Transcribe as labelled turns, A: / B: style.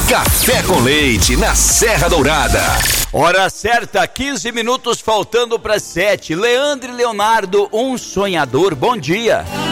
A: Café com Leite na Serra Dourada.
B: Hora certa, 15 minutos faltando para 7. Leandro e Leonardo, um sonhador, bom dia.